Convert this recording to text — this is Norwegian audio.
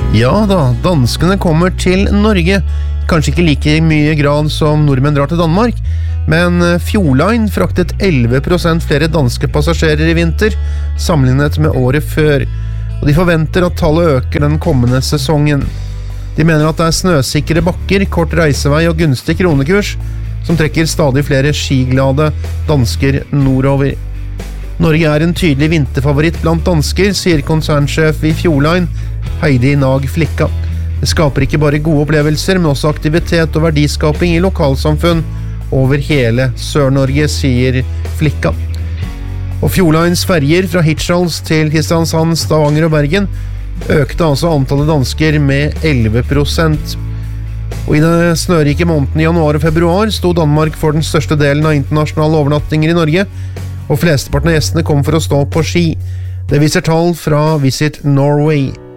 Ja da, danskene kommer til Norge. Kanskje ikke like mye grad som nordmenn drar til Danmark, men Fjordline fraktet 11% flere danske passasjerer i vinter, sammenlignet med året før. Og de forventer at tallet øker den kommende sesongen. De mener at det er snøsikre bakker, kort reisevei og gunstig kronekurs, som trekker stadig flere skiglade dansker nordover. Norge er en tydelig vinterfavoritt blant dansker, sier konsernsjef i Fjordline, Heidi Nag Flikka. Det skaper ikke bare gode opplevelser, men også aktivitet og verdiskaping i lokalsamfunn over hele Sør-Norge, sier Flikka. Og Fjordlines ferger fra Hirtshals til Kristiansand, Stavanger og Bergen økte altså antallet dansker med 11%. Og i den snørike måneden januar og februar stod Danmark for den største delen av internasjonale overnattinger i Norge, og flesteparten av gjestene kom for å stå på ski. Det viser tall fra Visit Norway.